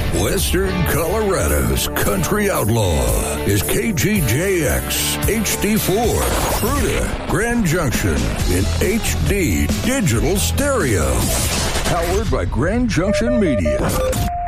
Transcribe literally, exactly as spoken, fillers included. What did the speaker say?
Western Colorado's country outlaw is K G J X H D four, Fruita, Grand Junction in H D digital stereo. Powered by Grand Junction Media.